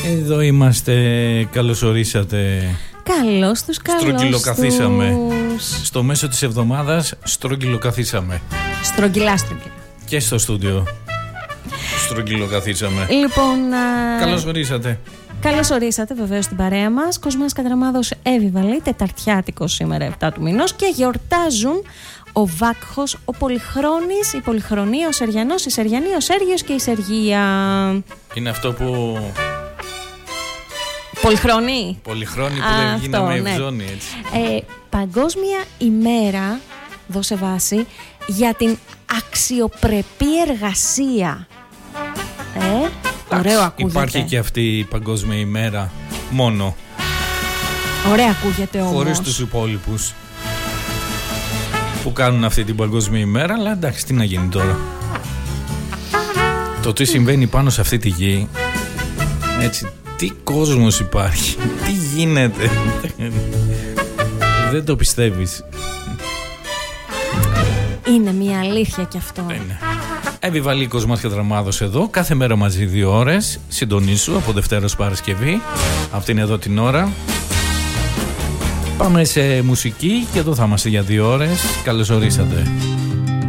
Εδώ είμαστε, καλώς ορίσατε. Καλώς τους, καλώς στρογγυλοκαθίσαμε. τους. Στο μέσο της εβδομάδας στρογγυλοκαθίσαμε. Στρογγυλά. Και στο στούντιο στρογγυλοκαθίσαμε. Λοιπόν, Καλώς ορίσατε. καλώς ορίσατε βεβαίως στην παρέα μας. Κοσμάς Κατραμάδος Εύηβαλη, τεταρτιάτικο σήμερα 7 του μηνός, και γιορτάζουν ο Βάκχος, ο Πολυχρόνης, η Πολυχρονία, ο Σεριανός, η Σεριανή, ο Σέργιος και η Σεργία. Είναι αυτό που... Πολυχρόνη. Πολυχρόνη που δεν γίναμε ευζώνη, έτσι. Παγκόσμια ημέρα, δώσε βάση, για την αξιοπρεπή εργασία. Ωραίο ακούγεται. Υπάρχει και αυτή η παγκόσμια ημέρα μόνο. Ωραία ακούγεται όμως. Χωρίς τους υπόλοιπους που κάνουν αυτή την παγκόσμια ημέρα. Αλλά εντάξει, τι να γίνει τώρα. Το τι συμβαίνει πάνω σε αυτή τη γη, έτσι, τι κόσμος υπάρχει, τι γίνεται. Δεν το πιστεύεις. Είναι μια αλήθεια κι αυτό. Είναι. Εύηβαλη Κοσμάς Κατραμάδος εδώ, κάθε μέρα μαζί 2 ώρες. Συντονίσου από Δευτέρα ως Παρασκευή. Αυτή είναι εδώ την ώρα. Πάμε σε μουσική και εδώ θα είμαστε για 2 ώρες. Καλώς ορίσατε.